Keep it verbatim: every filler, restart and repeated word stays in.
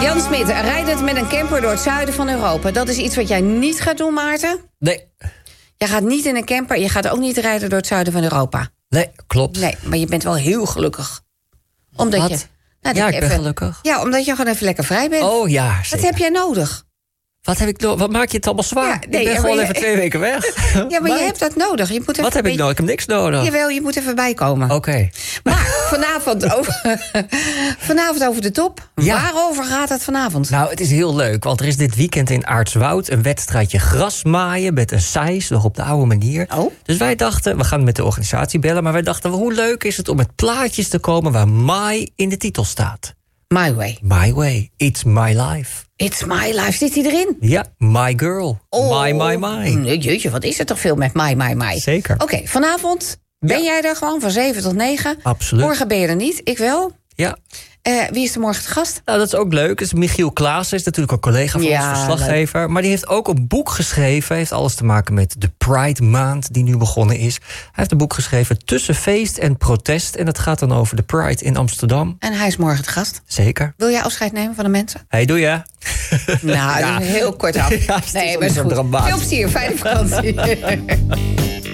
Jan Smit, rijdend met een camper door het zuiden van Europa. Dat is iets wat jij niet gaat doen, Maarten? Nee. Jij gaat niet in een camper, je gaat ook niet rijden door het zuiden van Europa. Nee, klopt. Nee, maar je bent wel heel gelukkig. Omdat Wat? je... Nou, Ja, dat ik je ben even- gelukkig. Ja, omdat je gewoon even lekker vrij bent. Oh ja, zeker. Wat heb jij nodig? Wat heb ik no- Wat maak je het allemaal zwaar? Ja, nee, ik ben maar gewoon je- even twee weken weg. Ja, maar je Maar- hebt dat nodig. Je moet even Wat heb een ik nodig? Ik heb niks nodig. beetje- Jawel, je moet even bijkomen. Oké. Maar vanavond over, vanavond over de top. Ja. Waarover gaat het vanavond? Nou, het is heel leuk, want er is dit weekend in Aartswoud een wedstrijdje grasmaaien met een sais, nog op de oude manier. Oh. Dus wij dachten, we gaan met de organisatie bellen, maar wij dachten, hoe leuk is het om met plaatjes te komen waar My in de titel staat. My Way. My Way, It's My Life. It's My Life. Zit hij erin? Ja, My Girl. Oh. My, my, my. Nee, jeetje, wat is er toch veel met My, My, My. Zeker. Oké, vanavond ben Ja. jij er gewoon van zeven tot negen. Absoluut. Morgen ben je er niet, ik wel. Ja. Eh, wie is er morgen te gast? Nou, dat is ook leuk. Dus Michiel Klaassen is natuurlijk een collega van Ja, ons, verslaggever. Maar die heeft ook een boek geschreven. Heeft alles te maken met de Pride Maand die nu begonnen is. Hij heeft een boek geschreven Tussen feest en protest. En dat gaat dan over de Pride in Amsterdam. En hij is morgen te gast. Zeker. Wil jij afscheid nemen van de mensen? Hey, doe je? Nou, Ja. dat is heel kort af. Ja, het is nee, ook maar is zo goed. dramatisch. Veel plezier, fijne vakantie.